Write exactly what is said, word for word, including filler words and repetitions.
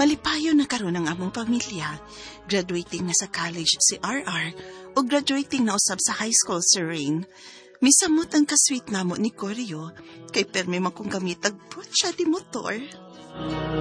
Malipayo na karon ang among pamilya. Graduating na sa college si R R o graduating na usab sa high school si Rain. Misamot ang kasweet namo ni Koryo kay permi man kung kami tagpot siya di motor.